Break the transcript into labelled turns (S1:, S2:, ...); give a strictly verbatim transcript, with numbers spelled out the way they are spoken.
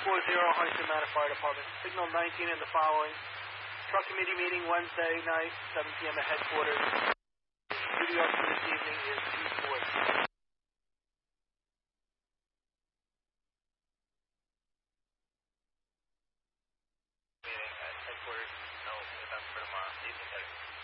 S1: four zero, Huntington Manor Fire Department. Signal nineteen and the following. Truck committee meeting Wednesday night, seven p m at headquarters. Studio for this evening is two forty. Meeting at headquarters. No events for tomorrow. Evening heading.